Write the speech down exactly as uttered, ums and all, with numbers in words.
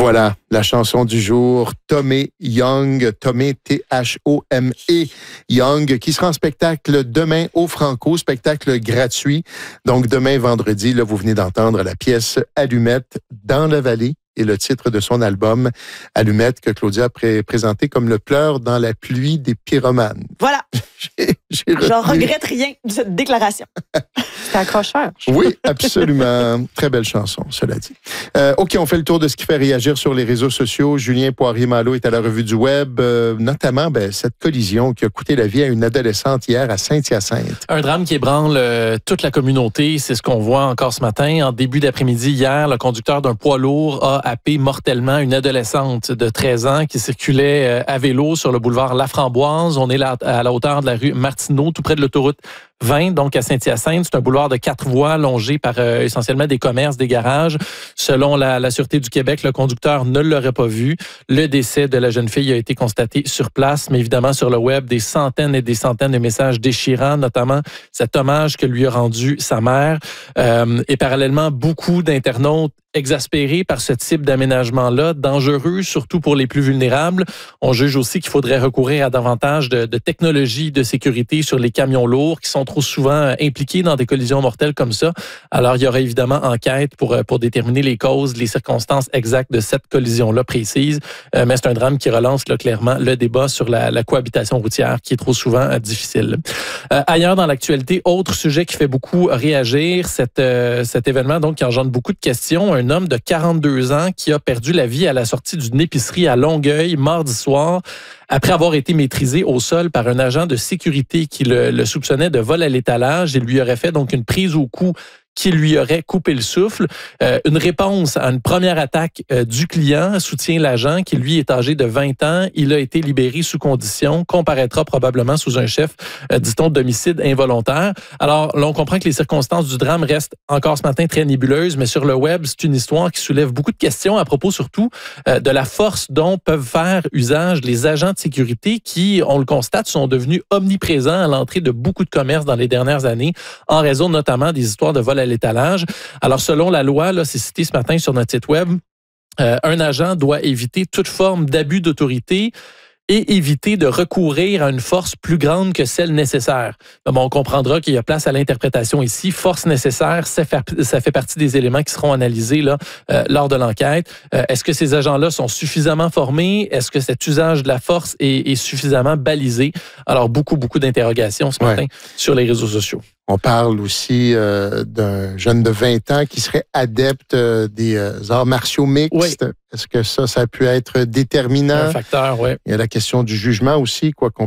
Voilà, la chanson du jour, Thomé Young, Thomé T H O M E Young, qui sera en spectacle demain au Franco, spectacle gratuit. Donc demain, vendredi, là, vous venez d'entendre la pièce Allumette dans la vallée et le titre de son album Allumette que Claudia a pré- présenté comme le pleur dans la pluie des pyromanes. Voilà. j'ai, j'ai J'en regrette rien de cette déclaration. C'est accrocheur. Oui, absolument. Très belle chanson, cela dit. Euh, OK, on fait le tour de ce qui fait réagir sur les réseaux sociaux. Julien Poirier-Malo est à la revue du web, euh, notamment ben, cette collision qui a coûté la vie à une adolescente hier à Saint-Hyacinthe. Un drame qui ébranle euh, toute la communauté. C'est ce qu'on voit encore ce matin. En début d'après-midi, hier, le conducteur d'un poids lourd a happé mortellement une adolescente de treize ans qui circulait euh, à vélo sur le boulevard Laframboise. On est là à la hauteur de la rue Martineau, tout près de l'autoroute vingt, donc à Saint-Hyacinthe. C'est un boulevard de quatre voies longé par euh, essentiellement des commerces, des garages. Selon la, la Sûreté du Québec, le conducteur ne l'aurait pas vu. Le décès de la jeune fille a été constaté sur place, mais évidemment sur le web, des centaines et des centaines de messages déchirants, notamment cet hommage que lui a rendu sa mère. Euh, et parallèlement, beaucoup d'internautes exaspérés par ce type d'aménagement-là, dangereux, surtout pour les plus vulnérables. On juge aussi qu'il faudrait recourir à davantage de, de technologies de sécurité sur les camions lourds qui sont trop souvent impliqués dans des collisions mortelles comme ça. Alors, il y aurait évidemment enquête pour, pour déterminer les causes, les circonstances exactes de cette collision-là précise. Euh, mais c'est un drame qui relance là, clairement le débat sur la, la cohabitation routière qui est trop souvent euh, difficile. Euh, ailleurs dans l'actualité, autre sujet qui fait beaucoup réagir, cet, euh, cet événement donc qui engendre beaucoup de questions. Un Un homme de quarante-deux ans qui a perdu la vie à la sortie d'une épicerie à Longueuil mardi soir après avoir été maîtrisé au sol par un agent de sécurité qui le, le soupçonnait de vol à l'étalage et lui aurait fait donc une prise au cou qui lui aurait coupé le souffle. Euh, une réponse à une première attaque euh, du client, soutient l'agent qui, lui, est âgé de vingt ans. Il a été libéré sous condition, comparaîtra probablement sous un chef, euh, dit-on, d'homicide involontaire. Alors, là, on comprend que les circonstances du drame restent encore ce matin très nébuleuses, mais sur le web, c'est une histoire qui soulève beaucoup de questions à propos surtout euh, de la force dont peuvent faire usage les agents de sécurité qui, on le constate, sont devenus omniprésents à l'entrée de beaucoup de commerces dans les dernières années, en raison notamment des histoires de vol à l'étalage. Alors, selon la loi, là, c'est cité ce matin sur notre site web, euh, un agent doit éviter toute forme d'abus d'autorité et éviter de recourir à une force plus grande que celle nécessaire. Bon, on comprendra qu'il y a place à l'interprétation ici. Force nécessaire, ça fait, ça fait partie des éléments qui seront analysés là, euh, lors de l'enquête. Euh, est-ce que ces agents-là sont suffisamment formés? Est-ce que cet usage de la force est, est suffisamment balisé? Alors, beaucoup, beaucoup d'interrogations ce matin ouais. sur les réseaux sociaux. On parle aussi euh, d'un jeune de vingt ans qui serait adepte euh, des euh, arts martiaux mixtes. Oui. Est-ce que ça, ça a pu être déterminant? Un facteur, oui. Il y a la question du jugement aussi, quoi qu'on